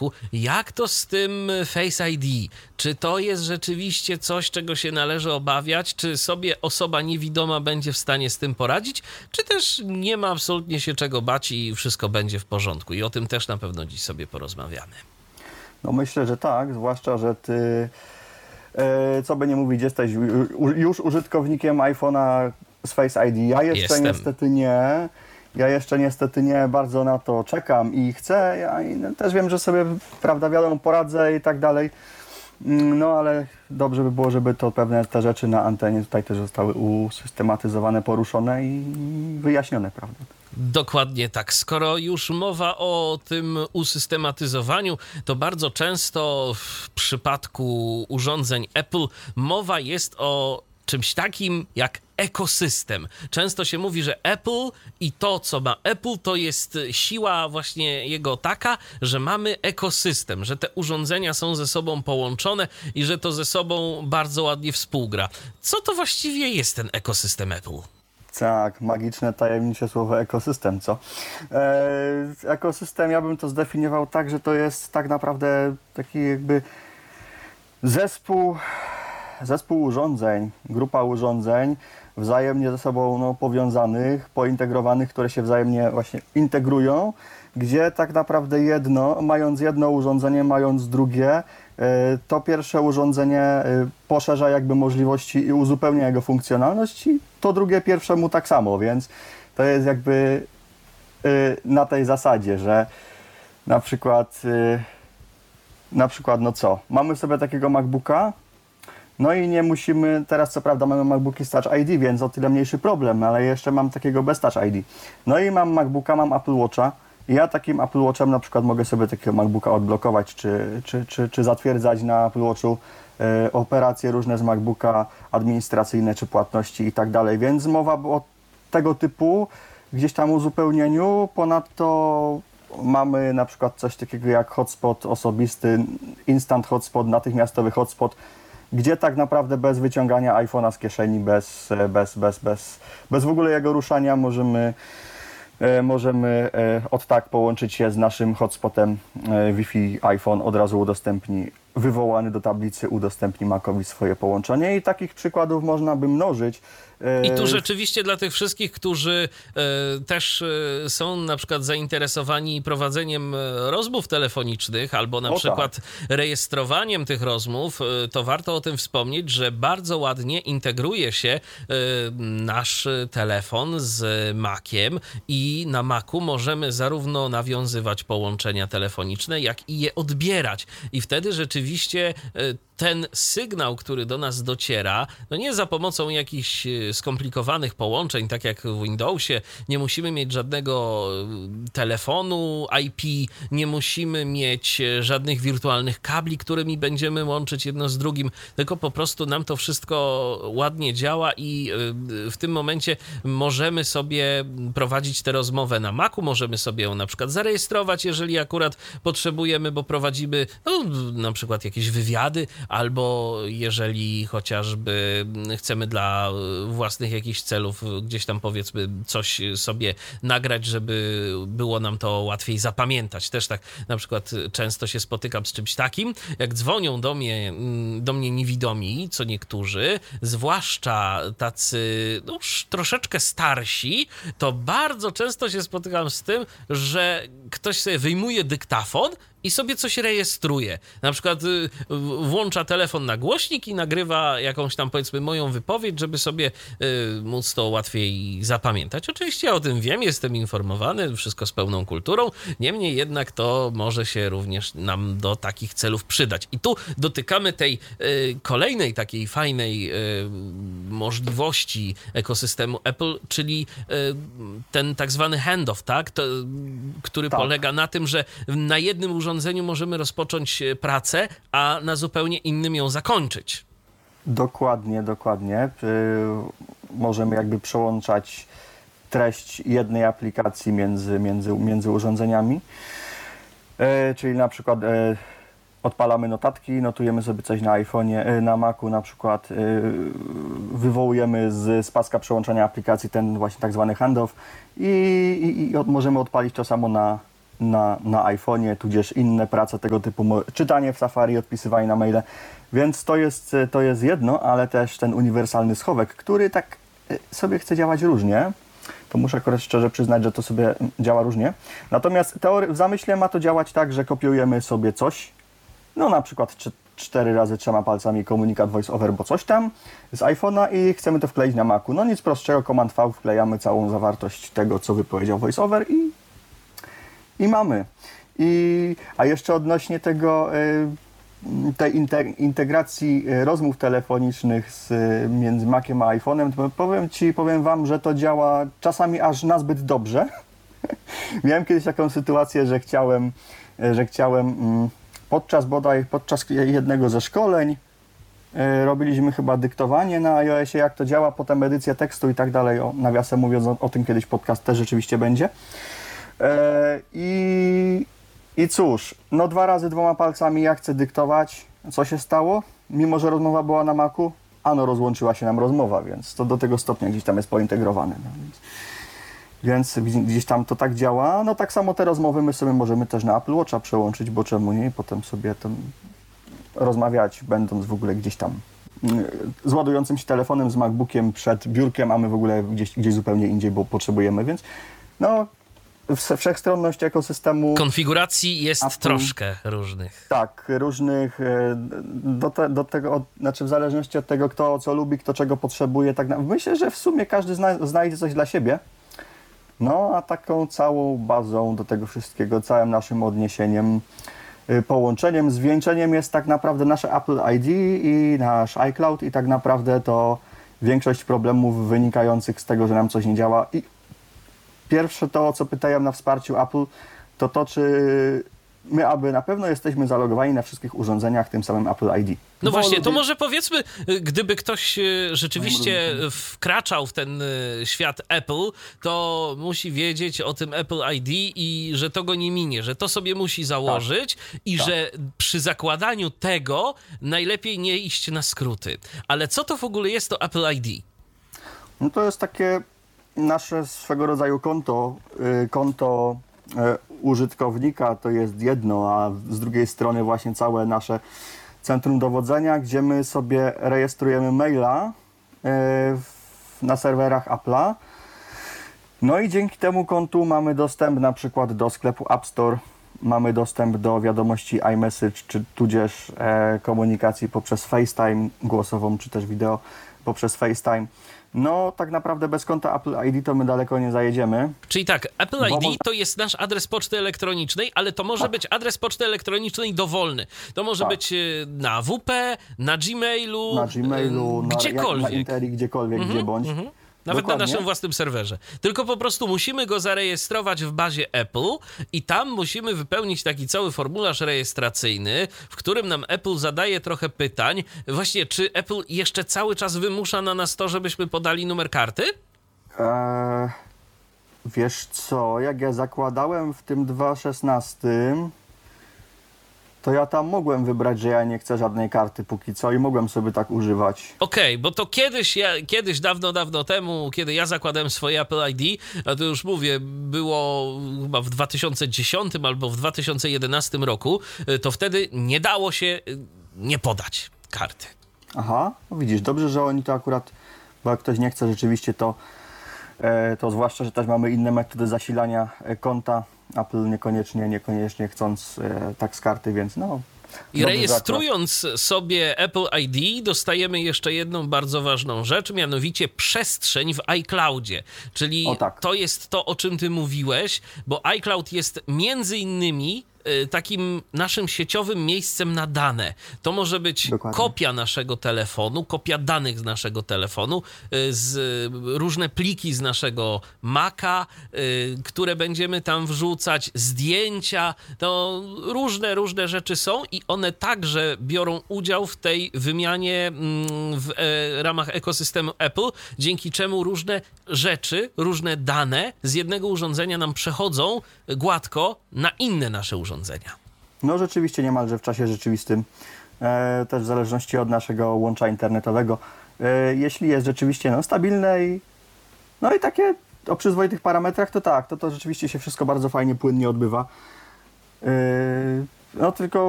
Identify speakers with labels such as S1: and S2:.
S1: Facebooku. Jak to z tym Face ID? Czy to jest rzeczywiście coś, czego się należy obawiać? Czy sobie osoba niewidoma będzie w stanie z tym poradzić? Czy też nie ma absolutnie się czego bać i wszystko będzie w porządku? I o tym też na pewno dziś sobie porozmawiamy.
S2: No myślę, że tak, zwłaszcza, że ty, co by nie mówić, jesteś już użytkownikiem iPhone'a z Face ID. Ja jeszcze niestety nie. Ja jeszcze niestety nie, bardzo na to czekam i chcę. Ja też wiem, że sobie, prawda, wiadomo, poradzę i tak dalej. No ale dobrze by było, żeby to pewne te rzeczy na antenie tutaj też zostały usystematyzowane, poruszone i wyjaśnione, prawda?
S1: Dokładnie tak. Skoro już mowa o tym usystematyzowaniu, to bardzo często w przypadku urządzeń Apple mowa jest o czymś takim jak ekosystem. Często się mówi, że Apple i to, co ma Apple, to jest siła właśnie jego taka, że mamy ekosystem, że te urządzenia są ze sobą połączone i że to ze sobą bardzo ładnie współgra. Co to właściwie jest ten ekosystem Apple?
S2: Tak, magiczne, tajemnicze słowo ekosystem, co? Ekosystem, ja bym to zdefiniował tak, że to jest tak naprawdę taki jakby zespół urządzeń, grupa urządzeń wzajemnie ze sobą powiązanych, pointegrowanych, które się wzajemnie właśnie integrują, gdzie tak naprawdę mając jedno urządzenie, mając drugie, to pierwsze urządzenie poszerza jakby możliwości i uzupełnia jego funkcjonalność i to drugie pierwszemu tak samo, więc to jest jakby na tej zasadzie, że na przykład no co, mamy sobie takiego MacBooka, no i nie musimy, teraz co prawda mamy MacBooki z Touch ID, więc o tyle mniejszy problem, ale jeszcze mam takiego bez Touch ID. No i mam MacBooka, mam Apple Watcha i ja takim Apple Watchem na przykład mogę sobie takiego MacBooka odblokować, czy zatwierdzać na Apple Watchu operacje różne z MacBooka, administracyjne, czy płatności i tak dalej, więc mowa o tego typu gdzieś tam uzupełnieniu. Ponadto mamy na przykład coś takiego jak hotspot osobisty, instant hotspot, natychmiastowy hotspot, gdzie tak naprawdę bez wyciągania iPhone'a z kieszeni, bez w ogóle jego ruszania możemy od tak połączyć się z naszym hotspotem Wi-Fi. iPhone od razu wywołany do tablicy udostępni Macowi swoje połączenie i takich przykładów można by mnożyć.
S1: I tu rzeczywiście dla tych wszystkich, którzy też są na przykład zainteresowani prowadzeniem rozmów telefonicznych albo na przykład rejestrowaniem tych rozmów, to warto o tym wspomnieć, że bardzo ładnie integruje się nasz telefon z Maciem i na Macu możemy zarówno nawiązywać połączenia telefoniczne, jak i je odbierać. I wtedy rzeczywiście ten sygnał, który do nas dociera, no nie za pomocą jakichś skomplikowanych połączeń, tak jak w Windowsie, nie musimy mieć żadnego telefonu IP, nie musimy mieć żadnych wirtualnych kabli, którymi będziemy łączyć jedno z drugim, tylko po prostu nam to wszystko ładnie działa i w tym momencie możemy sobie prowadzić tę rozmowę na Macu, możemy sobie ją na przykład zarejestrować, jeżeli akurat potrzebujemy, bo prowadzimy na przykład jakieś wywiady, albo jeżeli chociażby chcemy dla własnych jakichś celów gdzieś tam powiedzmy coś sobie nagrać, żeby było nam to łatwiej zapamiętać. Też tak na przykład często się spotykam z czymś takim, jak dzwonią do mnie niewidomi, co niektórzy, zwłaszcza tacy już troszeczkę starsi, to bardzo często się spotykam z tym, że ktoś sobie wyjmuje dyktafon i sobie coś rejestruje. Na przykład włącza telefon na głośnik i nagrywa jakąś tam, powiedzmy, moją wypowiedź, żeby sobie móc to łatwiej zapamiętać. Oczywiście ja o tym wiem, jestem informowany, wszystko z pełną kulturą, niemniej jednak to może się również nam do takich celów przydać. I tu dotykamy tej kolejnej takiej fajnej możliwości ekosystemu Apple, czyli ten tak zwany handoff, tak? Który polega na tym, że na jednym urządzeniu możemy rozpocząć pracę, a na zupełnie innym ją zakończyć.
S2: Dokładnie. Możemy jakby przełączać treść jednej aplikacji między urządzeniami. Czyli na przykład odpalamy notatki, notujemy sobie coś na iPhone'ie, na Macu na przykład, wywołujemy z paska przełączania aplikacji ten właśnie tak zwany handoff i możemy odpalić to samo na iPhone'ie, tudzież inne prace tego typu, czytanie w Safari, odpisywanie na maile. Więc to jest jedno, ale też ten uniwersalny schowek, który tak sobie chce działać różnie. To muszę akurat szczerze przyznać, że to sobie działa różnie. Natomiast w zamyśle ma to działać tak, że kopiujemy sobie coś, no na przykład 4 razy 3 palcami komunikat voice-over, bo coś tam z iPhone'a i chcemy to wkleić na Macu. No nic prostszego, Command V, wklejamy całą zawartość tego, co wypowiedział voice-over i mamy. A jeszcze odnośnie tej integracji rozmów telefonicznych między Maciem a iPhone'em, to powiem wam, że to działa czasami aż nazbyt dobrze. Miałem kiedyś taką sytuację, że chciałem podczas jednego ze szkoleń robiliśmy chyba dyktowanie na iOSie, jak to działa, potem edycja tekstu i tak dalej. Nawiasem mówiąc, o tym kiedyś podcast też rzeczywiście będzie. I cóż, no 2 razy 2 palcami ja chcę dyktować. Co się stało? Mimo że rozmowa była na Macu, rozłączyła się nam rozmowa, więc to do tego stopnia gdzieś tam jest pointegrowane. No, więc gdzieś tam to tak działa. No tak samo te rozmowy my sobie możemy też na Apple Watcha przełączyć, bo czemu nie? I potem sobie tam rozmawiać, będąc w ogóle gdzieś tam z ładującym się telefonem, z MacBookiem przed biurkiem, a my w ogóle gdzieś zupełnie indziej, bo potrzebujemy, więc no wszechstronność ekosystemu.
S1: Konfiguracji jest Apple, troszkę różnych.
S2: Tak, różnych, do tego, znaczy w zależności od tego, kto co lubi, kto czego potrzebuje. Myślę, że w sumie każdy znajdzie coś dla siebie. No, a taką całą bazą do tego wszystkiego, całym naszym odniesieniem, połączeniem, zwieńczeniem jest tak naprawdę nasze Apple ID i nasz iCloud i tak naprawdę to większość problemów wynikających z tego, że nam coś nie działa. I pierwsze to, o co pytają na wsparciu Apple, to czy my na pewno jesteśmy zalogowani na wszystkich urządzeniach tym samym Apple ID.
S1: No właśnie, to może powiedzmy, gdyby ktoś rzeczywiście wkraczał w ten świat Apple, to musi wiedzieć o tym Apple ID i że to go nie minie, że to sobie musi założyć że przy zakładaniu tego najlepiej nie iść na skróty. Ale co to w ogóle jest to Apple ID?
S2: No to jest takie nasze swego rodzaju konto użytkownika to jest jedno, a z drugiej strony właśnie całe nasze centrum dowodzenia, gdzie my sobie rejestrujemy maila na serwerach Apple'a. No i dzięki temu kontu mamy dostęp na przykład do sklepu App Store, mamy dostęp do wiadomości iMessage, czy tudzież komunikacji poprzez FaceTime głosową, czy też wideo poprzez FaceTime. No, tak naprawdę bez konta Apple ID to my daleko nie zajedziemy.
S1: Czyli tak, Apple ID to jest nasz adres poczty elektronicznej, ale to może być adres poczty elektronicznej dowolny. To może być na WP, na Gmailu, gdziekolwiek.
S2: Na Interi, gdziekolwiek, gdzie bądź.
S1: Nawet
S2: Dokładnie.
S1: na naszym własnym serwerze. Tylko po prostu musimy go zarejestrować w bazie Apple i tam musimy wypełnić taki cały formularz rejestracyjny, w którym nam Apple zadaje trochę pytań. Właśnie, czy Apple jeszcze cały czas wymusza na nas to, żebyśmy podali numer karty?
S2: Wiesz co, jak ja zakładałem w tym 2.16, to ja tam mogłem wybrać, że ja nie chcę żadnej karty póki co i mogłem sobie tak używać.
S1: Okej, bo to kiedyś dawno temu, kiedy ja zakładałem swoje Apple ID, a to już mówię, było chyba w 2010 albo w 2011 roku, to wtedy nie dało się nie podać karty.
S2: Aha, no widzisz, dobrze, że oni to akurat, bo jak ktoś nie chce rzeczywiście to zwłaszcza, że też mamy inne metody zasilania konta, Apple niekoniecznie chcąc tak z karty, więc no...
S1: I rejestrując sobie Apple ID dostajemy jeszcze jedną bardzo ważną rzecz, mianowicie przestrzeń w iCloudzie. Czyli to jest to, o czym ty mówiłeś, bo iCloud jest między innymi takim naszym sieciowym miejscem na dane. To może być kopia naszego telefonu, kopia danych z naszego telefonu, różne pliki z naszego Maca, które będziemy tam wrzucać, zdjęcia, to różne rzeczy są i one także biorą udział w tej wymianie w ramach ekosystemu Apple, dzięki czemu różne rzeczy, różne dane z jednego urządzenia nam przechodzą gładko na inne nasze urządzenia.
S2: No rzeczywiście niemalże w czasie rzeczywistym, też w zależności od naszego łącza internetowego. Jeśli jest rzeczywiście stabilne i takie o przyzwoitych parametrach to tak, to rzeczywiście się wszystko bardzo fajnie, płynnie odbywa. No tylko